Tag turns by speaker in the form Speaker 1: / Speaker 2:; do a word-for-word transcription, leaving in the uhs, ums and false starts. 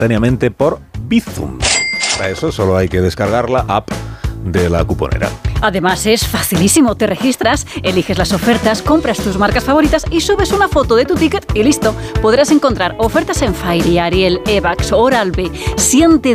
Speaker 1: instantáneamente por Bizum. Para eso solo hay que descargar la app de la cuponera.
Speaker 2: Además es facilísimo, te registras, eliges las ofertas, compras tus marcas favoritas y subes una foto de tu ticket y listo. Podrás encontrar ofertas en Fairy, Ariel, Evax, Oral-B. Siente